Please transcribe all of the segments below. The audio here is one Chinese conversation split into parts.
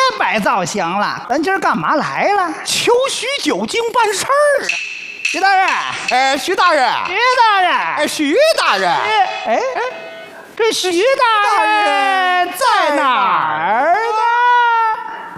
摆造型了，咱今儿干嘛来了？ 求徐九经办事儿啊！ 徐大人， 徐大人， 徐大人， 徐大人， 这徐大人在哪儿呢？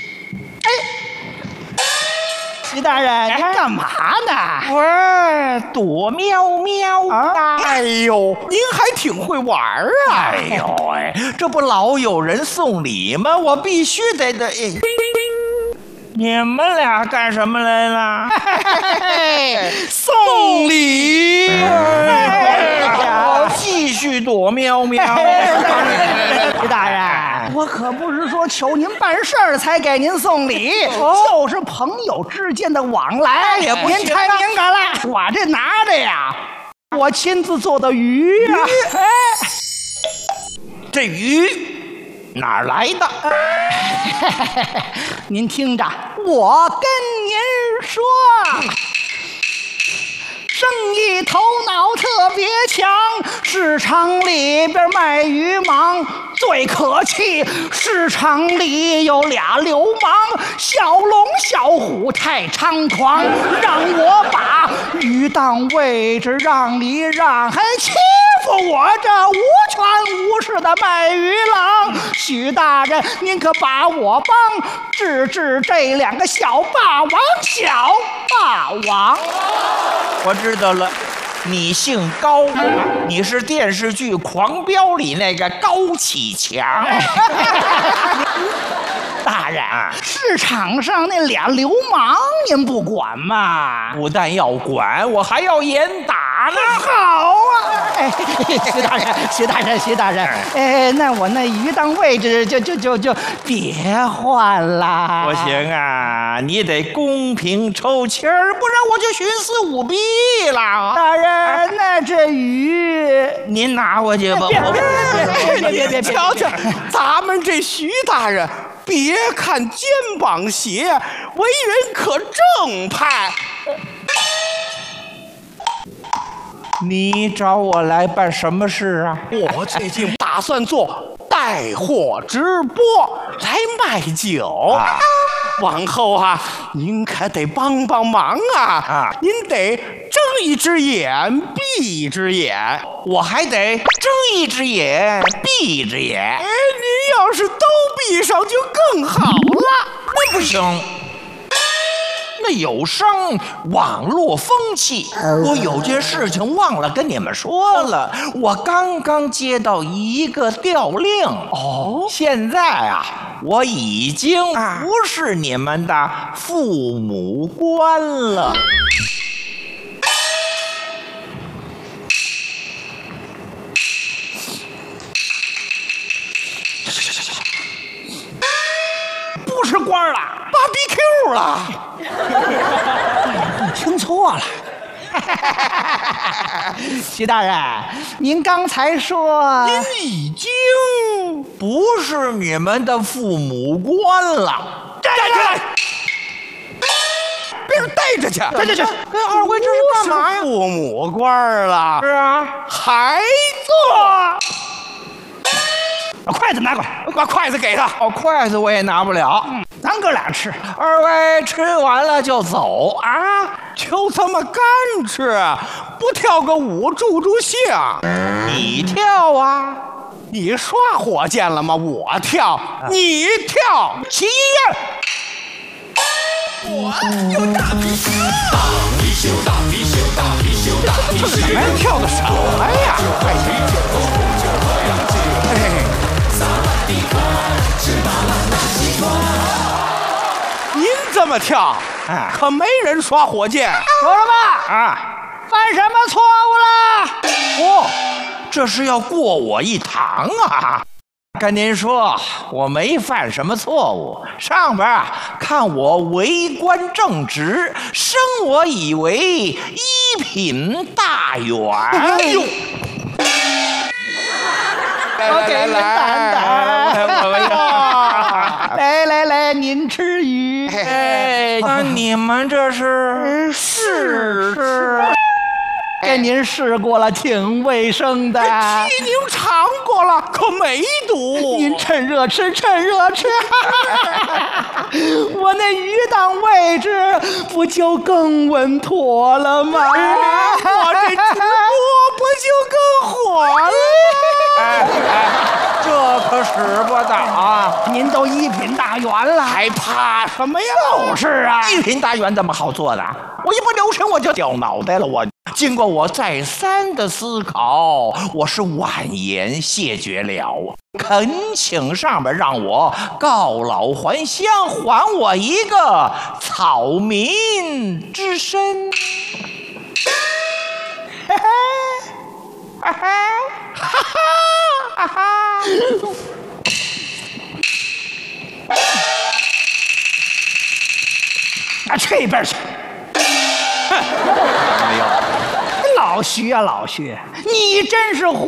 徐大人，你干嘛呢？ 我躲喵喵啊！ 哎呦，您还挺会玩啊！ 哎呦这不老有人送礼吗？我必须得。你们俩干什么来了？ 送礼！ 我继续躲喵喵。 徐大人，我可不是说求您办事儿才给您送礼，就是朋友之间的往来。 也不您太敏感了，我这拿着呀，我亲自做的鱼啊！ 这鱼哪儿来的？ 您听着，我跟您说，生意头脑特别强，市场里边卖鱼忙，最可气，市场里有俩流氓，小龙小虎太猖狂，让我把鱼当位置让一让，还欺负我这无权无势的卖鱼郎。许大人，您可把我帮治治这两个小霸王，小霸王。 我知道了，你姓高，你是电视剧《狂飙》里那个高启强。 大人，市场上那俩流氓您不管吗？ 不但要管，我还要严打呢。 好啊！徐大人，徐大人，徐大人，那我那鱼档位置就别换了。 不行啊，你得公平抽签儿，不然我就徇私舞弊了。 大人，那这鱼您拿过去吧。 别， 瞧瞧，咱们这徐大人，别看肩膀斜，为人可正派。 你找我来办什么事啊？ 我最近打算做带货直播来卖酒。往后啊，您可得帮帮忙啊！您得睁一只眼闭一只眼， 我还得睁一只眼闭一只眼。 您要是都闭上就更好了。 那不行，那有伤网络风气。我有件事情忘了跟你们说了，我刚刚接到一个调令。现在啊，我已经不是你们的父母官了。 不是官了 ，BBQ 了。 听错了。徐大人，您刚才说您已经不是你们的父母官了。 站起来！别人带着去。 这， 二位这是干嘛呀？ 父母官了。 是啊， 还做。 把筷子拿过来， 把筷子给他。 筷子我也拿不了。 咱哥俩吃。 二位吃完了就走啊？ 就这么干吃，不跳个舞助助兴？ 你跳啊！ 你刷火箭了吗？我跳，你跳。 起义！ 我有大貔貅，大貔貅，大貔貅，大貔貅，大貔貅。这还跳的什么呀？您这么跳，可没人刷火箭。 说了吧？犯什么错误了？ 这是要过我一堂啊！跟您说，我没犯什么错误。上边看我为官正直，升我以为一品大员。 哎呦！ 我给您担担。来，您吃鱼。 那你们这是试？ 给您试过了，挺卫生的。 替您尝过了，可没毒。 您吃趁热吃，趁热吃。我那鱼档位置不就更稳妥了吗？ 我这直播不就更火了？ 这可使不得啊！ 您都一品大员了， 还怕什么呀？ 就是啊， 一品大员这么好做的，我一不留神我就掉脑袋了。经过我再三的思考，我是婉言谢绝了，恳请上面让我告老还乡，还我一个草民之身。 嘿嘿，哈哈，哈哈，哈哈。啊，去一边去！哼， 哎呦， 老徐啊，老徐，你真是